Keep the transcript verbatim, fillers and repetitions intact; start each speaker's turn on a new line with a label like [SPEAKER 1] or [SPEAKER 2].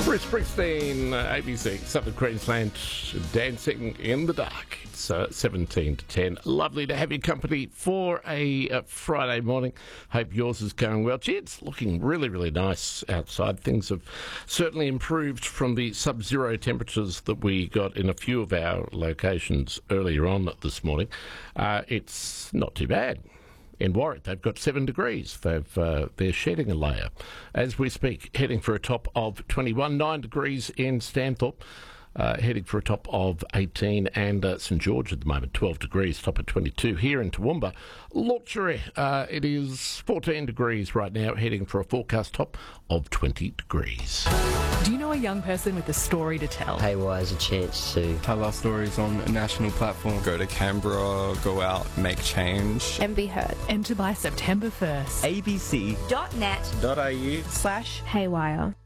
[SPEAKER 1] Bruce Springsteen, uh, A B C, Southern Queensland, Dancing in the Dark. It's uh, seventeen to ten. Lovely to have your company for a uh, Friday morning. Hope yours is going well. Gee, it's looking really, really nice outside. Things have certainly improved from the sub-zero temperatures that we got in a few of our locations earlier on this morning. Uh, it's not too bad. In Warwick, they've got seven degrees. They've, uh, they're shedding a layer as we speak, heading for a top of twenty-one, nine degrees in Stanthorpe, uh, heading for a top of eighteen, and uh, St George at the moment, twelve degrees, top of twenty-two. Here in Toowoomba, Lortury, uh, it is fourteen degrees right now, heading for a forecast top of twenty degrees.
[SPEAKER 2] Do you know a young person with a story to tell?
[SPEAKER 3] Haywire has a chance to
[SPEAKER 4] tell our stories on a national platform.
[SPEAKER 5] Go to Canberra, go out, make change.
[SPEAKER 6] And be heard.
[SPEAKER 2] Enter by September first.
[SPEAKER 7] A B C
[SPEAKER 8] dot net
[SPEAKER 7] dot A U
[SPEAKER 8] slash Haywire.